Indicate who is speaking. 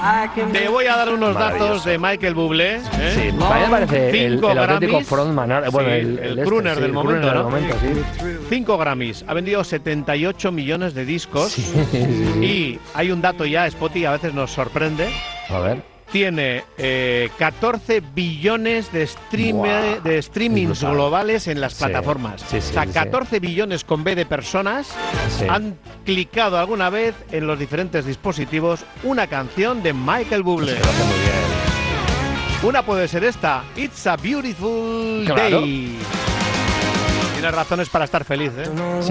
Speaker 1: Te voy a dar unos datos de Michael Bublé.
Speaker 2: Sí, a mí me parece el auténtico frontman, bueno,
Speaker 1: sí,
Speaker 2: el
Speaker 1: crooner del momento, ¿no?
Speaker 2: Sí.
Speaker 1: 5 Grammys, ha vendido 78 millones de discos.
Speaker 2: Sí, sí.
Speaker 1: Y hay un dato ya, Spotify a veces nos sorprende.
Speaker 2: A ver.
Speaker 1: Tiene 14 billones de streamings globales en las plataformas.
Speaker 2: Sí, sí,
Speaker 1: o sea, 14 billones con B de personas han clicado alguna vez en los diferentes dispositivos una canción de Michael Bublé.
Speaker 2: Lo hace muy bien.
Speaker 1: Una puede ser esta, It's a Beautiful
Speaker 2: Claro.
Speaker 1: Day. Tienes razones para estar feliz, ¿eh?
Speaker 2: Sí.